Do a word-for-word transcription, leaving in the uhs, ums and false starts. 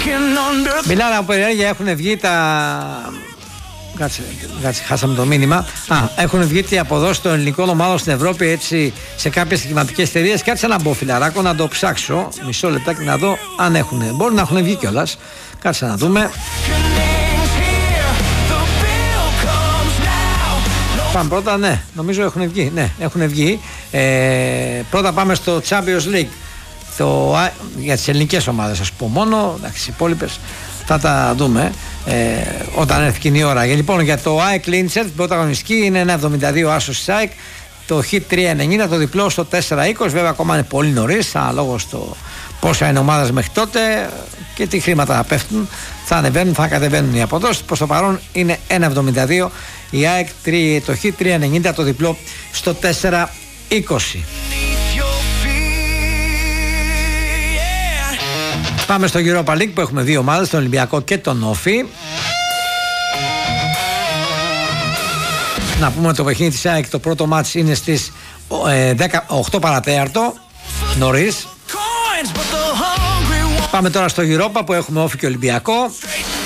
Μιλάνε από περιέργεια, έχουν βγει τα... Κάτσε, κάτσε, χάσαμε το μήνυμα. Α, έχουν βγει οι αποδόσεις των ελληνικών ομάδων στην Ευρώπη έτσι σε κάποιες στοιχηματικές εταιρείες. Κάτσε να μπω, φιλαράκο, να το ψάξω. Μισό λεπτάκι να δω αν έχουν. Μπορεί να έχουν βγει κιόλας. Κάτσε να δούμε. Πάμε πρώτα, ναι, νομίζω έχουν βγει. Ναι, έχουν βγει. Ε, πρώτα πάμε στο Champions League. Το, για τις ελληνικές ομάδες, ας πω μόνο. Εντάξει, οι υπόλοιπες θα τα δούμε ε, όταν έρθει κοινή ώρα. Λοιπόν, για το ΑΕΚ Lindsert, την πρώτα αγωνιστική είναι ένα εβδομήντα δύο άσος της ΑΕΚ, το Χ τρία ενενήντα, το διπλό στο τέσσερα είκοσι. Βέβαια, ακόμα είναι πολύ νωρίς, αναλόγως στο πόσα είναι ομάδες μέχρι τότε και τι χρήματα πέφτουν. Θα ανεβαίνουν, θα κατεβαίνουν οι αποδόσεις. Προς το παρόν είναι ένα εβδομήντα δύο η ΑΕΚ, το Χ τρία ενενήντα, το διπλό στο τέσσερα είκοσι. Πάμε στο Europa League που έχουμε δύο ομάδες, τον Ολυμπιακό και τον Όφη. Να πούμε το παιχνίδι της ΑΕΚ, το πρώτο μάτς είναι στις ε, οκτώ παρατέταρτο, νωρίς. Πάμε τώρα στο Europa που έχουμε Όφη και Ολυμπιακό.